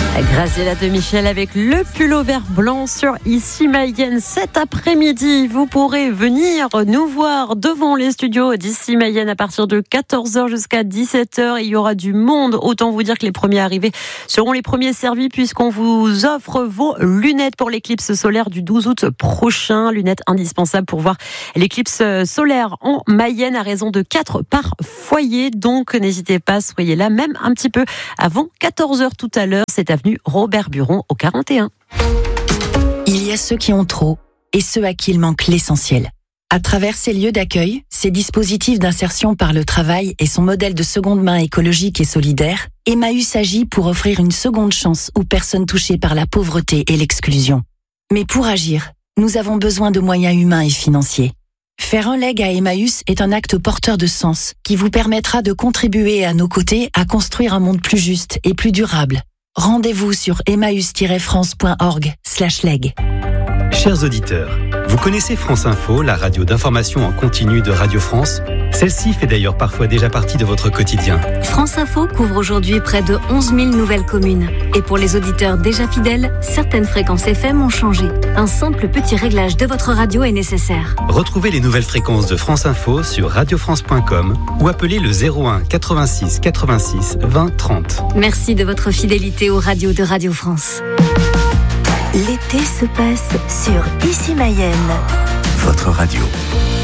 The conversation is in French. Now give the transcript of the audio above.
Graziella de Michel avec le pull vert blanc sur Ici Mayenne. Cet après-midi, vous pourrez venir nous voir devant les studios d'Ici Mayenne à partir de 14h jusqu'à 17h. Il y aura du monde. Autant vous dire que les premiers arrivés seront les premiers servis puisqu'on vous offre vos lunettes pour l'éclipse solaire du 12 août prochain. Lunettes indispensables pour voir l'éclipse solaire en Mayenne à raison de 4 par foyer. Donc n'hésitez pas, soyez là même un petit peu avant 14h tout à l'heure. C'est avenue Robert Buron au 41. Il y a ceux qui ont trop et ceux à qui il manque l'essentiel. À travers ces lieux d'accueil, ces dispositifs d'insertion par le travail et son modèle de seconde main écologique et solidaire, Emmaüs agit pour offrir une seconde chance aux personnes touchées par la pauvreté et l'exclusion. Mais pour agir, nous avons besoin de moyens humains et financiers. Faire un leg à Emmaüs est un acte porteur de sens qui vous permettra de contribuer à nos côtés à construire un monde plus juste et plus durable. Rendez-vous sur emmaüs-france.org/leg. Chers auditeurs, vous connaissez France Info, la radio d'information en continu de Radio France? Celle-ci fait d'ailleurs parfois déjà partie de votre quotidien. France Info couvre aujourd'hui près de 11 000 nouvelles communes. Et pour les auditeurs déjà fidèles, certaines fréquences FM ont changé. Un simple petit réglage de votre radio est nécessaire. Retrouvez les nouvelles fréquences de France Info sur radiofrance.com ou appelez le 01 86 86 20 30. Merci de votre fidélité aux radios de Radio France. L'été se passe sur Ici Mayenne. Votre radio.